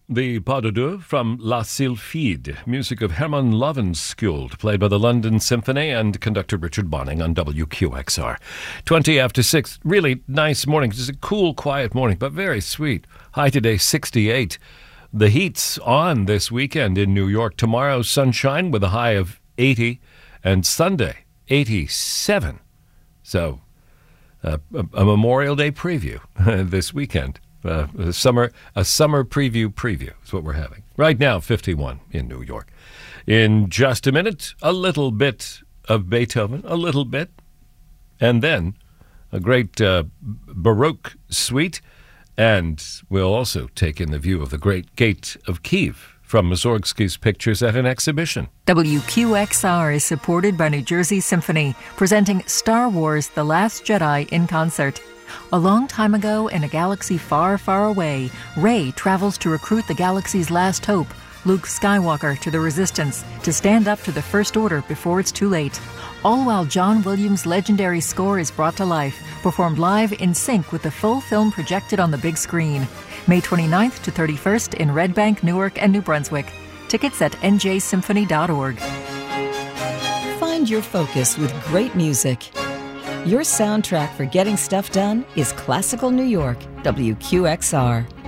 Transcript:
The Pas de Deux from La Sylphide, music of Herman Lovenskjold, played by the London Symphony and conductor Richard Bonning on WQXR. 20 after 6, really nice morning. Just a cool, quiet morning, but very sweet. High today, 68. The heat's on this weekend in New York. Tomorrow, sunshine with a high of 80, and Sunday, 87. So, a Memorial Day preview this weekend. A summer preview is what we're having. Right now, 51 in New York. In just a minute, a little bit of Beethoven, a little bit, and then a great Baroque suite, and we'll also take in the view of the Great Gate of Kiev from Mussorgsky's pictures at an exhibition. WQXR is supported by New Jersey Symphony, presenting Star Wars: The Last Jedi in concert. A long time ago, in a galaxy far, far away, Rey travels to recruit the galaxy's last hope, Luke Skywalker, to the Resistance, to stand up to the First Order before it's too late. All while John Williams' legendary score is brought to life, performed live in sync with the full film projected on the big screen. May 29th to 31st in Red Bank, Newark, and New Brunswick. Tickets at njsymphony.org. Find your focus with great music. Your soundtrack for getting stuff done is Classical New York, WQXR.